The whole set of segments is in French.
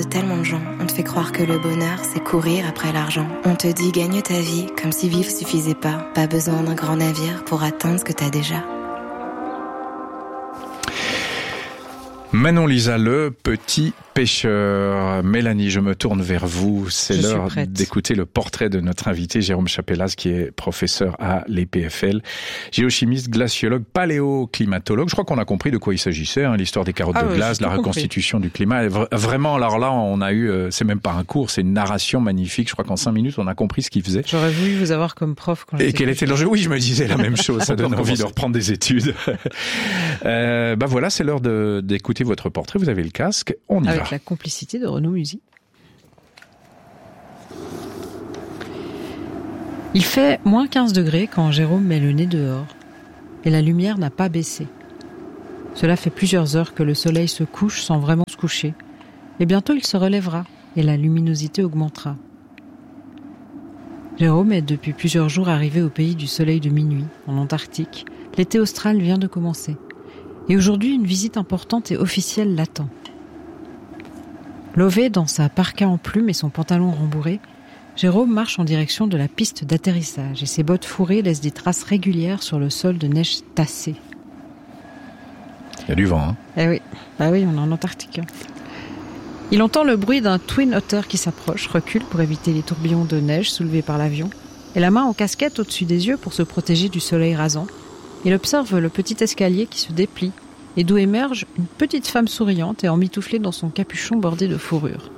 de tellement de gens. On te fait croire que le bonheur, c'est courir après l'argent. On te dit gagne ta vie, comme si vivre suffisait pas. Pas besoin d'un grand navire pour atteindre ce que t'as déjà. Manon Lisa, le petit pêcheur. Mélanie, je me tourne vers vous. C'est l'heure d'écouter le portrait de notre invité, Jérôme Chapellas, qui est professeur à l'EPFL, géochimiste, glaciologue, paléoclimatologue. Je crois qu'on a compris de quoi il s'agissait, l'histoire des carottes de glace, la reconstitution du climat. Vraiment, alors là, on a eu, c'est même pas un cours, c'est une narration magnifique. Je crois qu'en 5 minutes, on a compris ce qu'il faisait. J'aurais voulu vous avoir comme prof. Et quel était l'enjeu? Oui, je me disais la même chose. Ça donne envie de reprendre des études. Voilà, c'est l'heure d'écouter votre portrait. Vous avez le casque. On y va. Avec la complicité de Renaud Musy. Il fait moins 15 degrés quand Jérôme met le nez dehors. Et la lumière n'a pas baissé. Cela fait plusieurs heures que le soleil se couche sans vraiment se coucher. Et bientôt il se relèvera et la luminosité augmentera. Jérôme est depuis plusieurs jours arrivé au pays du soleil de minuit, en Antarctique. L'été austral vient de commencer. Et aujourd'hui, une visite importante et officielle l'attend. Lové dans sa parka en plume et son pantalon rembourré, Jérôme marche en direction de la piste d'atterrissage et ses bottes fourrées laissent des traces régulières sur le sol de neige tassée. Il y a du vent, hein? Eh oui, on est en Antarctique. Il entend le bruit d'un Twin Otter qui s'approche, recule pour éviter les tourbillons de neige soulevés par l'avion, et la main en casquette au-dessus des yeux pour se protéger du soleil rasant. Il observe le petit escalier qui se déplie et d'où émerge une petite femme souriante et emmitouflée dans son capuchon bordé de fourrure.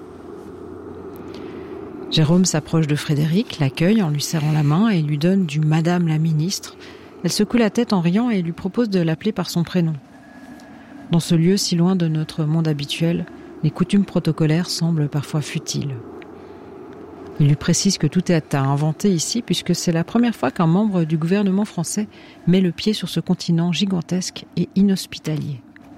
Jérôme s'approche de Frédéric, l'accueille en lui serrant la main et lui donne du « Madame la ministre ». Elle secoue la tête en riant et lui propose de l'appeler par son prénom. Dans ce lieu si loin de notre monde habituel, les coutumes protocolaires semblent parfois futiles. Il lui précise que tout est à inventer ici puisque c'est la première fois qu'un membre du gouvernement français met le pied sur ce continent gigantesque et inhospitalier.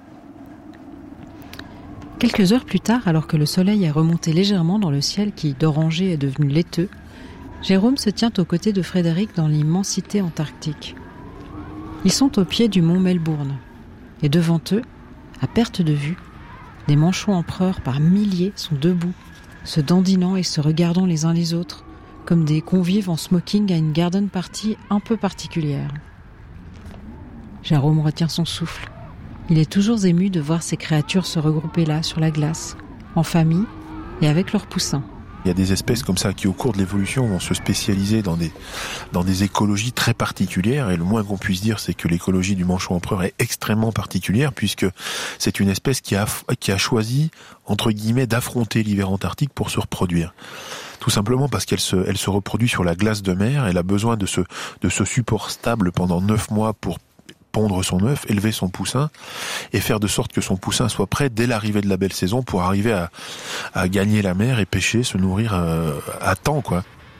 Quelques heures plus tard, alors que le soleil est remonté légèrement dans le ciel qui, d'oranger, est devenu laiteux, Jérôme se tient aux côtés de Frédéric dans l'immensité antarctique. Ils sont au pied du mont Melbourne et devant eux, à perte de vue, des manchots empereurs par milliers sont debout, se dandinant et se regardant les uns les autres, comme des convives en smoking à une garden party un peu particulière. Jérôme retient son souffle. Il est toujours ému de voir ces créatures se regrouper là, sur la glace, en famille et avec leurs poussins. Il y a des espèces comme ça qui, au cours de l'évolution, vont se spécialiser dans des écologies très particulières. Et le moins qu'on puisse dire, c'est que l'écologie du manchot empereur est extrêmement particulière, puisque c'est une espèce qui a choisi, entre guillemets, d'affronter l'hiver antarctique pour se reproduire. Tout simplement parce qu'elle se reproduit sur la glace de mer. Elle a besoin de ce support stable pendant 9 mois pour pondre son œuf, élever son poussin et faire de sorte que son poussin soit prêt dès l'arrivée de la belle saison pour arriver à gagner la mer et pêcher, se nourrir à temps, quoi.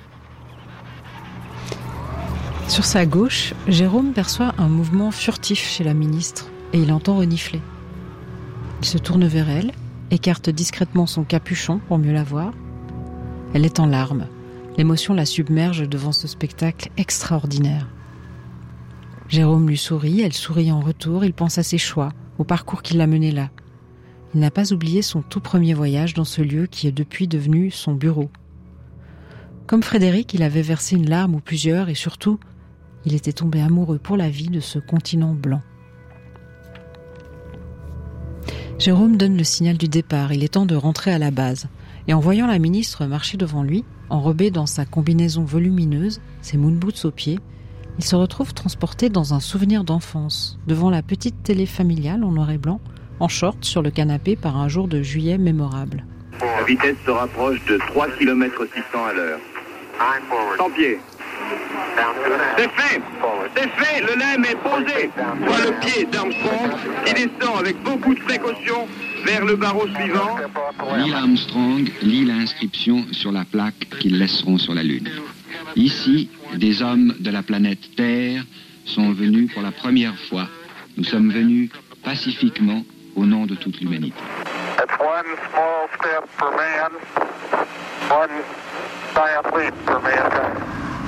Sur sa gauche, Jérôme perçoit un mouvement furtif chez la ministre et il entend renifler. Il se tourne vers elle, écarte discrètement son capuchon pour mieux la voir. Elle est en larmes. L'émotion la submerge devant ce spectacle extraordinaire. Jérôme lui sourit, elle sourit en retour, il pense à ses choix, au parcours qui l'a mené là. Il n'a pas oublié son tout premier voyage dans ce lieu qui est depuis devenu son bureau. Comme Frédéric, il avait versé une larme ou plusieurs et surtout, il était tombé amoureux pour la vie de ce continent blanc. Jérôme donne le signal du départ, il est temps de rentrer à la base. Et en voyant la ministre marcher devant lui, enrobée dans sa combinaison volumineuse, ses moon boots aux pieds, il se retrouve transporté dans un souvenir d'enfance, devant la petite télé familiale en noir et blanc, en short sur le canapé par un jour de juillet mémorable. La vitesse se rapproche de 3 km 600 à l'heure. 100 pieds. C'est fait! C'est fait! Le lemme est posé! Voilà le pied d'Armstrong qui descend avec beaucoup de précaution vers le barreau suivant. Neil Armstrong lit l'inscription sur la plaque qu'ils laisseront sur la Lune. Ici, des hommes de la planète Terre sont venus pour la première fois. Nous sommes venus pacifiquement au nom de toute l'humanité. That's one small step for man, one giant leap for mankind.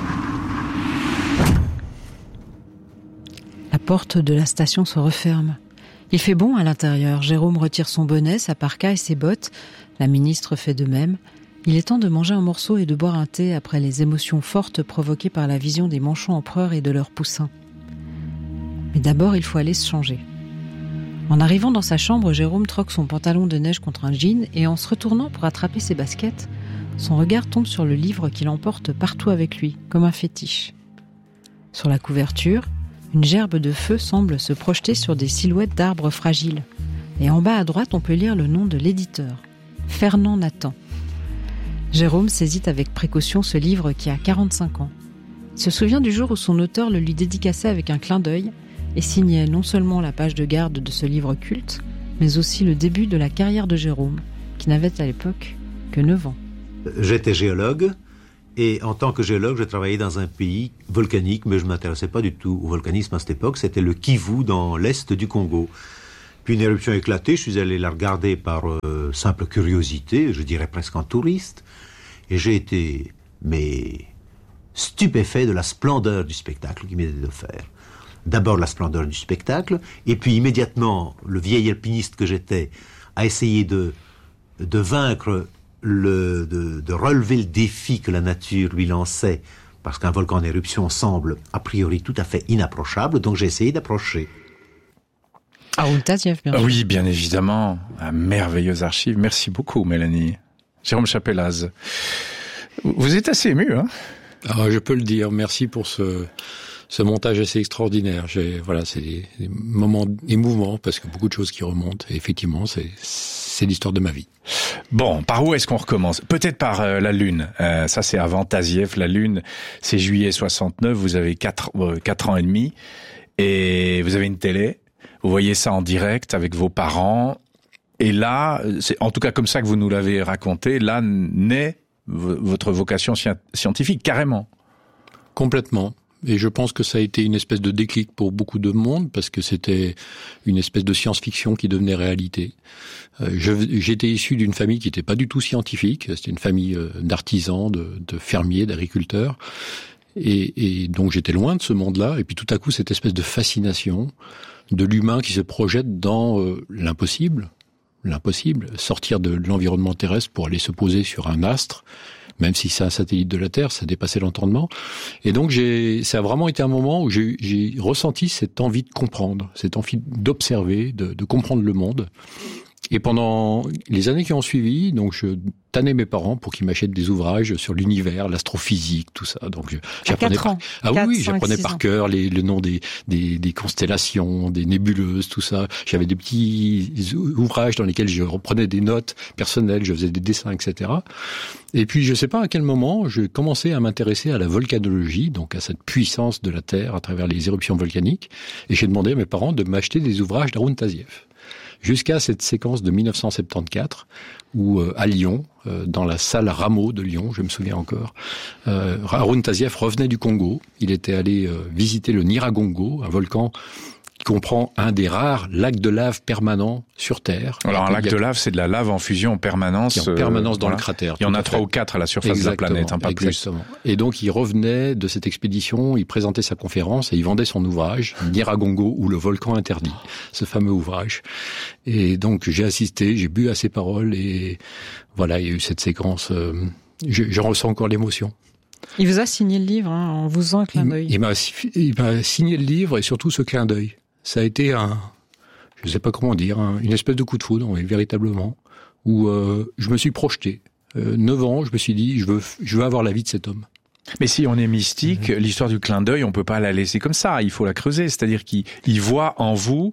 La porte de la station se referme. Il fait bon à l'intérieur. Jérôme retire son bonnet, sa parka et ses bottes, La ministre fait de même. Il est temps de manger un morceau et de boire un thé après les émotions fortes provoquées par la vision des manchots empereurs et de leurs poussins. Mais d'abord, il faut aller se changer. En arrivant dans sa chambre, Jérôme troque son pantalon de neige contre un jean et en se retournant pour attraper ses baskets, son regard tombe sur le livre qu'il emporte partout avec lui, comme un fétiche. Sur la couverture, une gerbe de feu semble se projeter sur des silhouettes d'arbres fragiles. Et en bas à droite, on peut lire le nom de l'éditeur, Fernand Nathan. Jérôme saisit avec précaution ce livre qui a 45 ans. Il se souvient du jour où son auteur le lui dédicaçait avec un clin d'œil et signait non seulement la page de garde de ce livre culte, mais aussi le début de la carrière de Jérôme, qui n'avait à l'époque que 9 ans. J'étais géologue, et en tant que géologue, je travaillais dans un pays volcanique, mais je ne m'intéressais pas du tout au volcanisme à cette époque. C'était le Kivu, dans l'est du Congo. Puis une éruption a éclaté, je suis allé la regarder par simple curiosité, je dirais presque en touriste, et j'ai été, stupéfait de la splendeur du spectacle qui m'était offert. D'abord la splendeur du spectacle, et puis immédiatement, le vieil alpiniste que j'étais a essayé de vaincre, de relever le défi que la nature lui lançait, parce qu'un volcan en éruption semble a priori tout à fait inapprochable, donc j'ai essayé d'approcher. Haroun Tazieff, bien sûr. Oui, bien évidemment. Un merveilleuse archive. Merci beaucoup, Mélanie. Jérôme Chapelaz. Vous êtes assez ému, hein? Ah, je peux le dire. Merci pour ce montage assez extraordinaire. C'est des moments émouvants parce que beaucoup de choses qui remontent. Et effectivement, c'est l'histoire de ma vie. Bon, par où est-ce qu'on recommence? Peut-être par la Lune. Ça, c'est avant Tazieff. La Lune, c'est juillet 69. Vous avez 4 ans et demi. Et vous avez une télé. Vous voyez ça en direct avec vos parents. Et là, c'est en tout cas comme ça que vous nous l'avez raconté, là naît votre vocation scientifique, carrément. Complètement. Et je pense que ça a été une espèce de déclic pour beaucoup de monde, parce que c'était une espèce de science-fiction qui devenait réalité. J'étais issu d'une famille qui n'était pas du tout scientifique. C'était une famille d'artisans, de fermiers, d'agriculteurs. Et donc j'étais loin de ce monde-là. Et puis tout à coup, cette espèce de fascination de l'humain qui se projette dans l'impossible, sortir de l'environnement terrestre pour aller se poser sur un astre, même si c'est un satellite de la Terre, ça dépassait l'entendement. Et donc ça a vraiment été un moment où j'ai ressenti cette envie de comprendre, cette envie d'observer, de comprendre le monde. Et pendant les années qui ont suivi, donc je tannais mes parents pour qu'ils m'achètent des ouvrages sur l'univers, l'astrophysique, tout ça. Donc j'apprenais j'apprenais par cœur le nom des constellations, des nébuleuses, tout ça. J'avais des petits ouvrages dans lesquels je reprenais des notes personnelles, je faisais des dessins, etc. Et puis je sais pas à quel moment, j'ai commencé à m'intéresser à la volcanologie, donc à cette puissance de la Terre à travers les éruptions volcaniques. Et j'ai demandé à mes parents de m'acheter des ouvrages d'Haroun Tazieff. Jusqu'à cette séquence de 1974, où à Lyon, dans la salle Rameau de Lyon, je me souviens encore, Haroun Tazieff revenait du Congo. Il était allé visiter le Nyiragongo, un volcan qui comprend un des rares lacs de lave permanents sur Terre. Alors un lac de lave, c'est de la lave en fusion en permanence. Qui est en permanence dans le cratère. Il y en a 3 ou 4 à la surface de la planète, pas plus. Et donc il revenait de cette expédition, il présentait sa conférence et il vendait son ouvrage, Nyiragongo ou le volcan interdit, ce fameux ouvrage. Et donc j'ai assisté, j'ai bu à ses paroles et voilà, il y a eu cette séquence. J'en ressens encore l'émotion. Il vous a signé le livre, en vous faisant un clin d'œil. Il m'a signé le livre et surtout ce clin d'œil. Ça a été je sais pas comment dire, une espèce de coup de foudre, oui, véritablement, où je me suis projeté. 9 ans, je me suis dit, je veux avoir la vie de cet homme. Mais si on est mystique, l'histoire du clin d'œil, on peut pas la laisser comme ça, il faut la creuser. C'est-à-dire qu'il voit en vous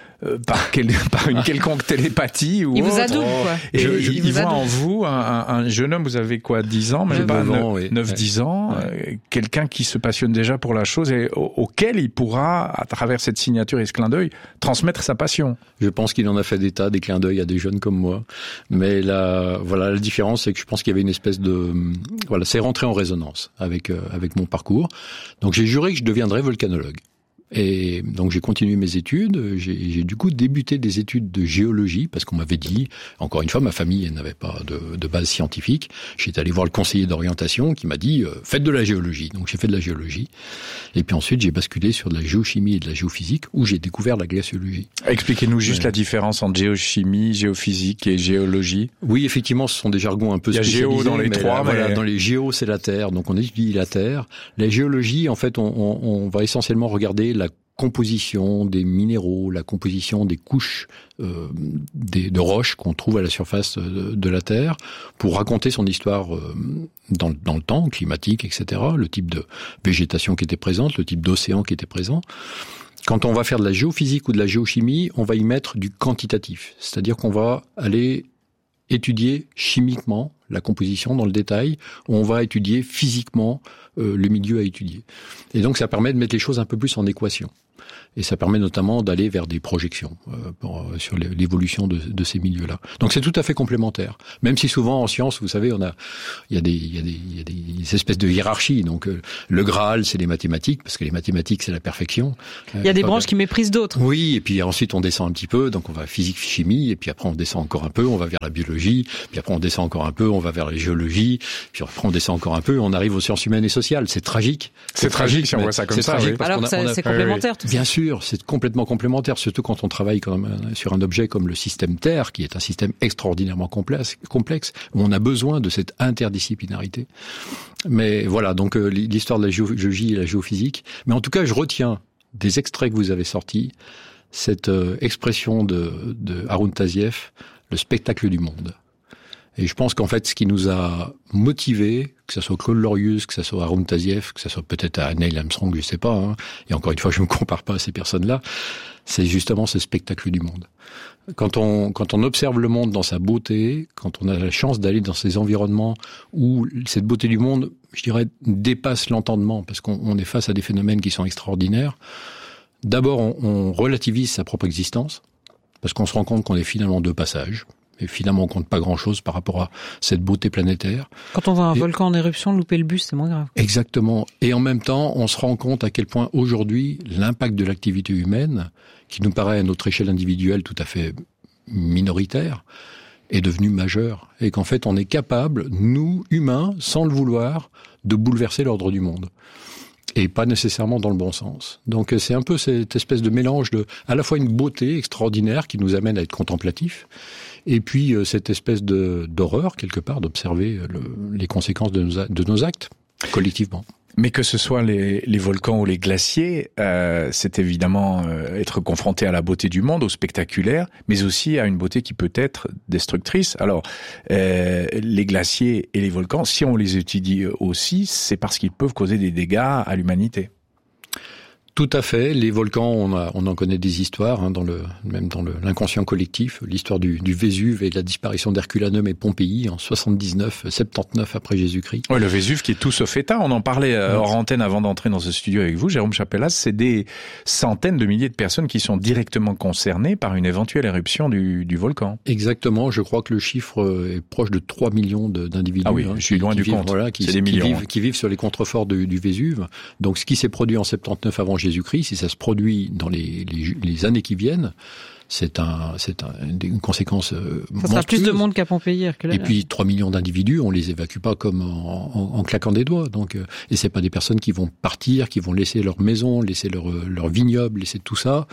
par une quelconque télépathie ou il autre. vous adoube, quoi. Et il voit en vous un jeune homme, vous avez quoi, 10 ans, même pas 9-10 ans, quelqu'un qui se passionne déjà pour la chose et auquel il pourra, à travers cette signature et ce clin d'œil, transmettre sa passion. Je pense qu'il en a fait des clins d'œil à des jeunes comme moi. Mais la différence, c'est que je pense qu'il y avait une espèce de, c'est rentré en résonance avec mon parcours. Donc j'ai juré que je deviendrais volcanologue. Et donc j'ai continué mes études, j'ai du coup débuté des études de géologie, parce qu'on m'avait dit, encore une fois, ma famille n'avait pas de base scientifique. J'étais allé voir le conseiller d'orientation qui m'a dit faites de la géologie. Donc j'ai fait de la géologie. Et puis ensuite j'ai basculé sur de la géochimie et de la géophysique, où j'ai découvert la glaciologie. Expliquez-nous juste la différence entre géochimie, géophysique et géologie. Oui, effectivement, ce sont des jargons un peu spécialisés. Il y a géo dans les trois. Voilà, dans les géos, c'est la Terre, donc on étudie la Terre. La géologie, en fait, on va essentiellement regarder la composition des minéraux, la composition des couches de roches qu'on trouve à la surface de la Terre, pour raconter son histoire dans le temps, climatique, etc., le type de végétation qui était présente, le type d'océan qui était présent. Quand on va faire de la géophysique ou de la géochimie, on va y mettre du quantitatif, c'est-à-dire qu'on va aller étudier chimiquement la composition dans le détail, on va étudier physiquement le milieu à étudier. Et donc ça permet de mettre les choses un peu plus en équation. Et ça permet notamment d'aller vers des projections sur l'évolution de ces milieux-là. Donc c'est tout à fait complémentaire. Même si souvent en science, vous savez, il y a des espèces de hiérarchies. Donc le Graal, c'est les mathématiques, parce que les mathématiques, c'est la perfection. Il y a des branches qui méprisent d'autres. Oui, et puis ensuite on descend un petit peu, donc on va physique, chimie, et puis après on descend encore un peu, on va vers la biologie, puis après on descend encore un peu, on va vers la géologie, puis après on descend encore un peu, on arrive aux sciences humaines et sociales. C'est tragique. C'est tragique si on voit ça comme ça. Oui. Alors que c'est complémentaire. Oui. Bien sûr, c'est complètement complémentaire, surtout quand on travaille sur un objet comme le système Terre, qui est un système extraordinairement complexe, où on a besoin de cette interdisciplinarité. Mais voilà, donc l'histoire de la géologie et la géophysique. Mais en tout cas, je retiens des extraits que vous avez sortis, cette expression de Haroun Tazieff, le spectacle du monde. Et je pense qu'en fait, ce qui nous a motivés, que ce soit Claude Lorius, que ce soit Haroun Tazieff, que ce soit peut-être Neil Armstrong, je sais pas, hein, et encore une fois, je me compare pas à ces personnes-là, c'est justement ce spectacle du monde. Quand on observe le monde dans sa beauté, quand on a la chance d'aller dans ces environnements où cette beauté du monde, je dirais, dépasse l'entendement, parce qu'on est face à des phénomènes qui sont extraordinaires, d'abord, on relativise sa propre existence, parce qu'on se rend compte qu'on est finalement de passage. Et finalement, on compte pas grand-chose par rapport à cette beauté planétaire. Quand on voit un volcan en éruption, louper le bus, c'est moins grave. Exactement. Et en même temps, on se rend compte à quel point aujourd'hui, l'impact de l'activité humaine, qui nous paraît à notre échelle individuelle tout à fait minoritaire, est devenu majeur. Et qu'en fait, on est capable, nous, humains, sans le vouloir, de bouleverser l'ordre du monde. Et pas nécessairement dans le bon sens. Donc c'est un peu cette espèce de mélange de, à la fois une beauté extraordinaire qui nous amène à être contemplatifs, et puis cette espèce d'horreur, quelque part, d'observer les conséquences de nos actes, collectivement. Mais que ce soit les volcans ou les glaciers, c'est évidemment être confronté à la beauté du monde, au spectaculaire, mais aussi à une beauté qui peut être destructrice. Alors, les glaciers et les volcans, si on les étudie aussi, c'est parce qu'ils peuvent causer des dégâts à l'humanité. Tout à fait. Les volcans, on en connaît des histoires, hein, même dans l'inconscient collectif. L'histoire du Vésuve et de la disparition d'Herculanum et Pompéi en 79 après Jésus-Christ. Ouais, le Vésuve qui est tout sauf éteint. On en parlait hors antenne avant d'entrer dans ce studio avec vous, Jérôme Chapellas. C'est des centaines de milliers de personnes qui sont directement concernées par une éventuelle éruption du volcan. Exactement. Je crois que le chiffre est proche de 3 millions d'individus. Ah oui, je suis loin du compte. Voilà, c'est des millions. Qui vivent sur les contreforts du Vésuve. Donc, ce qui s'est produit en 79 avant Jésus-Christ, si ça se produit dans les années qui viennent, c'est une conséquence monstrueuse. Ça sera plus de monde qu'à Pompéi, Herculanum. Et puis 3 millions d'individus, on les évacue pas comme en claquant des doigts. Donc, et c'est pas des personnes qui vont partir, qui vont laisser leur maison, laisser leur vignoble, laisser tout ça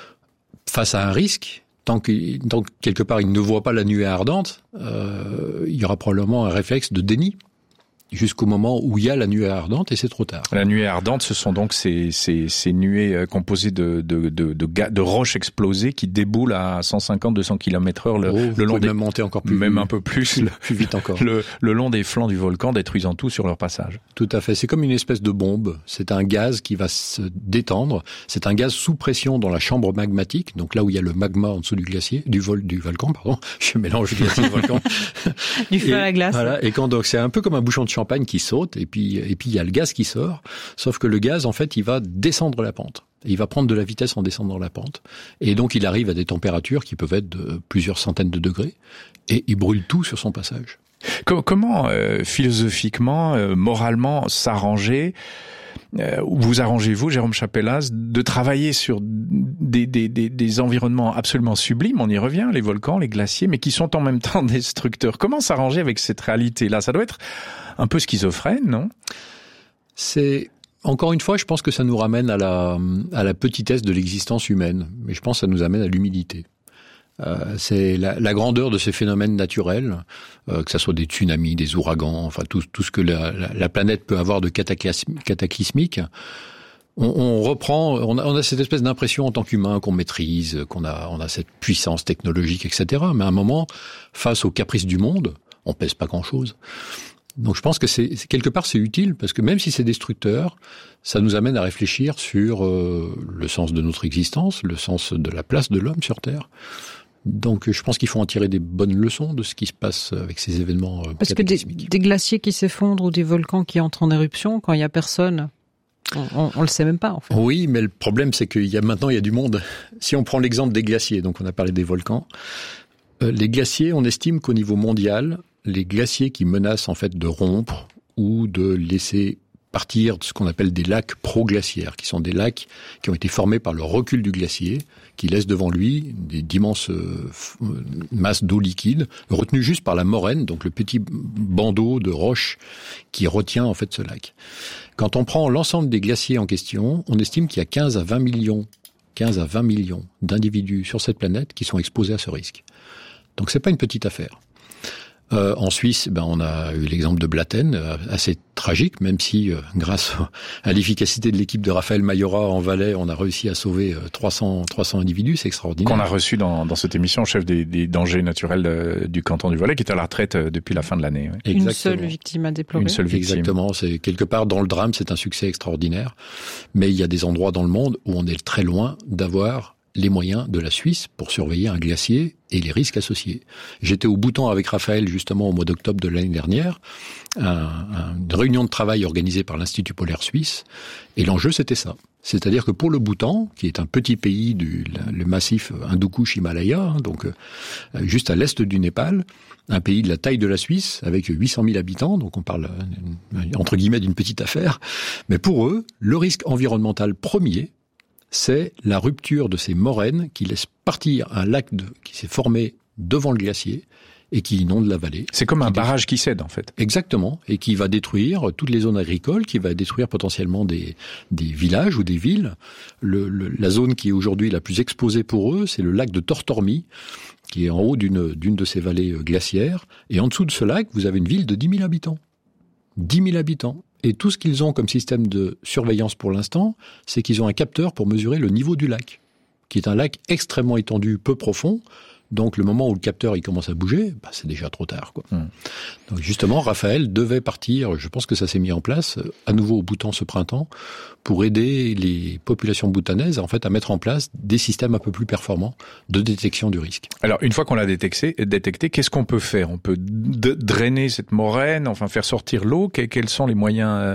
face à un risque. Tant que quelque part ils ne voient pas la nuée ardente, il y aura probablement un réflexe de déni. Jusqu'au moment où il y a la nuée ardente et c'est trop tard. La nuée ardente, ce sont donc ces nuées composées de roches explosées qui déboulent à 150-200 km/h le long des... même monter encore plus, même un peu plus, plus vite encore. Le long des flancs du volcan, détruisant tout sur leur passage. Tout à fait. C'est comme une espèce de bombe. C'est un gaz qui va se détendre. C'est un gaz sous pression dans la chambre magmatique. Donc là où il y a le magma en dessous du glacier, du volcan, pardon. Je mélange glacier et volcan. Du feu à la glace. Voilà. Et donc c'est un peu comme un bouchon de champagne qui saute, et puis il y a le gaz qui sort, sauf que le gaz, en fait, il va descendre la pente. Il va prendre de la vitesse en descendant la pente. Et donc, il arrive à des températures qui peuvent être de plusieurs centaines de degrés, et il brûle tout sur son passage. Comment, philosophiquement, moralement, s'arranger vous arrangez-vous, Jérôme Chapellas, de travailler sur des environnements absolument sublimes, on y revient, les volcans, les glaciers, mais qui sont en même temps destructeurs. Comment s'arranger avec cette réalité-là? Ça doit être un peu schizophrène, non? Encore une fois, je pense que ça nous ramène à la petitesse de l'existence humaine, mais je pense que ça nous amène à l'humilité. C'est la grandeur de ces phénomènes naturels, que ça soit des tsunamis, des ouragans, enfin tout ce que la planète peut avoir de cataclysmique. On reprend, on a cette espèce d'impression en tant qu'humain qu'on maîtrise, qu'on a cette puissance technologique, etc. Mais à un moment, face aux caprices du monde, on pèse pas grand-chose. Donc je pense que quelque part c'est utile, parce que même si c'est destructeur, ça nous amène à réfléchir sur le sens de notre existence, le sens de la place de l'homme sur Terre. Donc je pense qu'il faut en tirer des bonnes leçons de ce qui se passe avec ces événements cataclysmiques. Parce que des glaciers qui s'effondrent ou des volcans qui entrent en éruption, quand il y a personne, on le sait même pas en fait. Oui, mais le problème c'est qu'il y a du monde. Si on prend l'exemple des glaciers, donc on a parlé des volcans, les glaciers, on estime qu'au niveau mondial, les glaciers qui menacent en fait de rompre ou de laisser partir de ce qu'on appelle des lacs proglaciaires, qui sont des lacs qui ont été formés par le recul du glacier, qui laissent devant lui d'immenses masses d'eau liquide, retenues juste par la moraine, donc le petit bandeau de roches qui retient en fait ce lac. Quand on prend l'ensemble des glaciers en question, on estime qu'il y a 15 à 20 millions d'individus sur cette planète qui sont exposés à ce risque. Donc c'est pas une petite affaire. En Suisse, on a eu l'exemple de Blatten, assez tragique, même si grâce à l'efficacité de l'équipe de Raphaël Mayora en Valais, on a réussi à sauver 300 individus, c'est extraordinaire. Qu'on a reçu dans cette émission, chef des dangers naturels du canton du Valais, qui est à la retraite depuis la fin de l'année. Oui. Une seule victime à déplorer. Une seule victime. Exactement, c'est quelque part dans le drame, c'est un succès extraordinaire. Mais il y a des endroits dans le monde où on est très loin d'avoir les moyens de la Suisse pour surveiller un glacier et les risques associés. J'étais au Bhoutan avec Raphaël justement au mois d'octobre de l'année dernière, une réunion de travail organisée par l'Institut polaire suisse, et l'enjeu c'était ça. C'est-à-dire que pour le Bhoutan, qui est un petit pays le massif Hindou-Kush-Himalaya, donc juste à l'est du Népal, un pays de la taille de la Suisse, avec 800 000 habitants, donc on parle entre guillemets d'une petite affaire, mais pour eux, le risque environnemental premier, c'est la rupture de ces moraines qui laissent partir un lac qui s'est formé devant le glacier et qui inonde la vallée. C'est comme un barrage qui cède, en fait. Exactement, et qui va détruire toutes les zones agricoles, qui va détruire potentiellement des villages ou des villes. La zone qui est aujourd'hui la plus exposée pour eux, c'est le lac de Tortormi, qui est en haut d'une de ces vallées glaciaires. Et en dessous de ce lac, vous avez une ville de 10 000 habitants. 10 000 habitants. Et tout ce qu'ils ont comme système de surveillance pour l'instant, c'est qu'ils ont un capteur pour mesurer le niveau du lac, qui est un lac extrêmement étendu, peu profond. Donc le moment où le capteur il commence à bouger, c'est déjà trop tard, quoi. Donc justement, Raphaël devait partir, je pense que ça s'est mis en place, à nouveau au Bhoutan ce printemps, pour aider les populations bhoutanaises en fait à mettre en place des systèmes un peu plus performants de détection du risque. Alors une fois qu'on l'a détecté, qu'est-ce qu'on peut faire? On peut drainer cette moraine, enfin faire sortir l'eau. Quels sont les moyens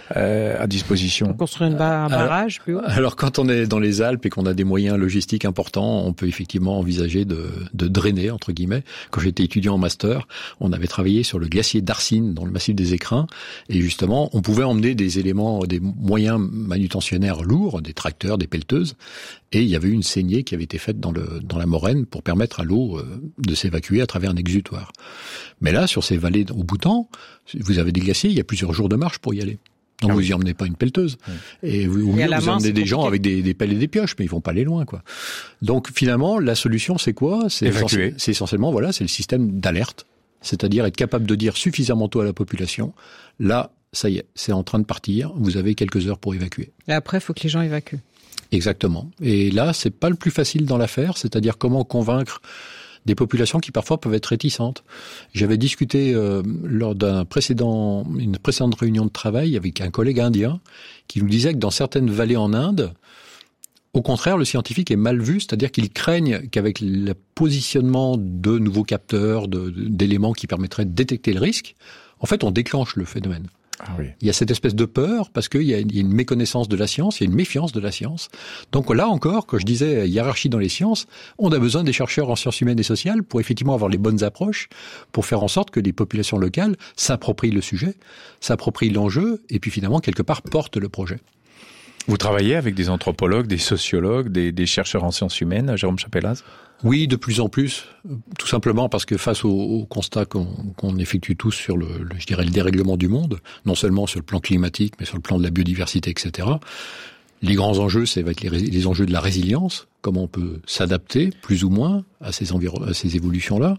à disposition? Construire un barrage plus haut. Alors quand on est dans les Alpes et qu'on a des moyens logistiques importants, on peut effectivement envisager de drainer, entre guillemets. Quand j'étais étudiant en master, on avait travaillé sur le glacier d'Arsine, dans le massif des Écrins, et justement, on pouvait emmener des éléments, des moyens manutentionnaires lourds, des tracteurs, des pelleteuses, et il y avait une saignée qui avait été faite dans la moraine pour permettre à l'eau de s'évacuer à travers un exutoire. Mais là, sur ces vallées au Bhoutan, vous avez des glaciers, il y a plusieurs jours de marche pour y aller. Donc vous y emmenez pas une pelleteuse. Et vous emmenez des gens avec des pelles et des pioches, mais ils vont pas aller loin, quoi. Donc finalement, la solution, c'est quoi? C'est essentiellement, c'est le système d'alerte. C'est-à-dire être capable de dire suffisamment tôt à la population, là, ça y est, c'est en train de partir, vous avez quelques heures pour évacuer. Et après, il faut que les gens évacuent. Exactement. Et là, c'est pas le plus facile dans l'affaire, c'est-à-dire comment convaincre des populations qui parfois peuvent être réticentes. J'avais discuté lors une précédente réunion de travail avec un collègue indien qui nous disait que dans certaines vallées en Inde, au contraire, le scientifique est mal vu, c'est-à-dire qu'ils craignent qu'avec le positionnement de nouveaux capteurs, d'éléments qui permettraient de détecter le risque, en fait, on déclenche le phénomène. Ah oui. Il y a cette espèce de peur parce qu'il y a une méconnaissance de la science, il y a une méfiance de la science. Donc là encore, quand je disais hiérarchie dans les sciences, on a besoin des chercheurs en sciences humaines et sociales pour effectivement avoir les bonnes approches, pour faire en sorte que les populations locales s'approprient le sujet, s'approprient l'enjeu et puis finalement quelque part portent le projet. Vous travaillez avec des anthropologues, des sociologues, des chercheurs en sciences humaines, Jérôme Chapelaz ? Oui, de plus en plus, tout simplement parce que face au constat qu'on effectue tous sur le dérèglement du monde, non seulement sur le plan climatique, mais sur le plan de la biodiversité, etc., les grands enjeux, ça va être les enjeux de la résilience, comment on peut s'adapter, plus ou moins, à ces évolutions-là.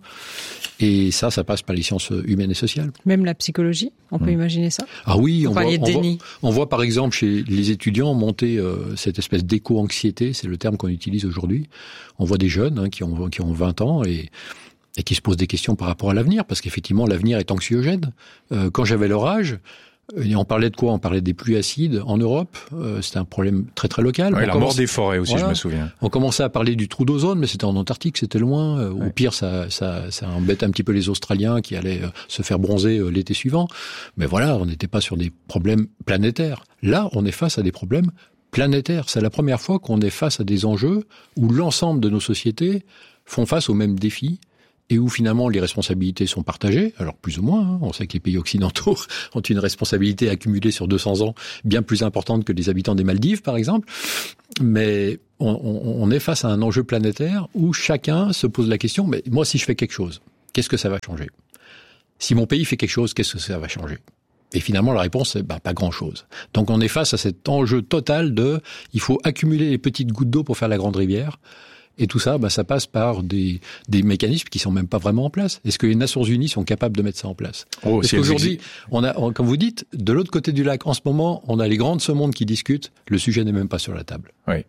Et ça passe par les sciences humaines et sociales. Même la psychologie, on peut imaginer ça ? Ah oui, on voit par exemple chez les étudiants monter cette espèce d'éco-anxiété, c'est le terme qu'on utilise aujourd'hui. On voit des jeunes qui ont 20 ans et qui se posent des questions par rapport à l'avenir, parce qu'effectivement l'avenir est anxiogène. Quand j'avais leur âge, et on parlait de quoi ? On parlait des pluies acides en Europe. C'était un problème très très local. Oui, mort des forêts aussi, voilà. Je me souviens. On commençait à parler du trou d'ozone, mais c'était en Antarctique, c'était loin. Au pire, ça embête un petit peu les Australiens qui allaient se faire bronzer l'été suivant. Mais voilà, on n'était pas sur des problèmes planétaires. Là, on est face à des problèmes planétaires. C'est la première fois qu'on est face à des enjeux où l'ensemble de nos sociétés font face aux mêmes défis. Et où finalement les responsabilités sont partagées, alors plus ou moins, on sait que les pays occidentaux ont une responsabilité accumulée sur 200 ans bien plus importante que les habitants des Maldives par exemple, mais on est face à un enjeu planétaire où chacun se pose la question, mais moi si je fais quelque chose, qu'est-ce que ça va changer ? Si mon pays fait quelque chose, qu'est-ce que ça va changer ? Et finalement, la réponse, c'est pas grand-chose. Donc on est face à cet enjeu total il faut accumuler les petites gouttes d'eau pour faire la grande rivière. Et tout ça, ça passe par des mécanismes qui sont même pas vraiment en place. Est-ce que les Nations Unies sont capables de mettre ça en place ? Parce qu'aujourd'hui, comme vous dites, de l'autre côté du lac, en ce moment, on a les grands de ce monde qui discutent. Le sujet n'est même pas sur la table. Oui.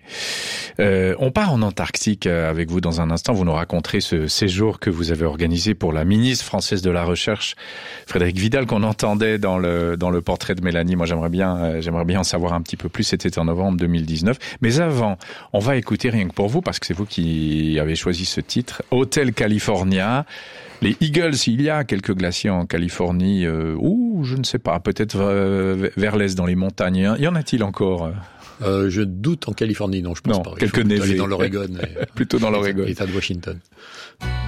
On part en Antarctique avec vous dans un instant. Vous nous raconterez ce séjour que vous avez organisé pour la ministre française de la Recherche, Frédérique Vidal, qu'on entendait dans le portrait de Mélanie. Moi, j'aimerais bien en savoir un petit peu plus. C'était en novembre 2019. Mais avant, on va écouter rien que pour vous, parce que c'est vous qui avez choisi ce titre, Hotel California. Les Eagles, il y a quelques glaciers en Californie, ou je ne sais pas, peut-être vers l'est dans les montagnes. Y en a-t-il encore ? Je doute en Californie, non, je pense pas. Quelques névés. Dans l'Oregon. Plutôt dans l'Oregon. L'État de Washington.